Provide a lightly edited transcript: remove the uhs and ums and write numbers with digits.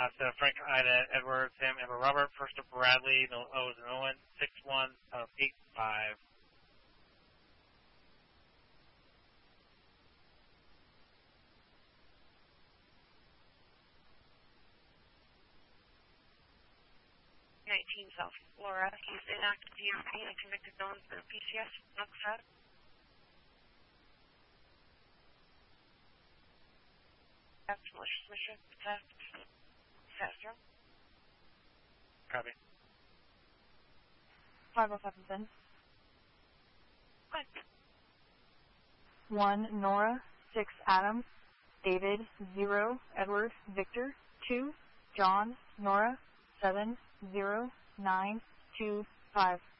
last Frank, Ida, Edward, Sam, Amber, Robert, first of Bradley, no O's and Owen, 6-1 of 8-5. South Flora. He's inactive DMP and convicted felon for PCS. Not set. That's malicious mission. Theft. Faster. Copy. 507. What? 1 Nora, 6 Adam, David, 0 Edward, Victor, 2 John, Nora, 7 0 9 2 5.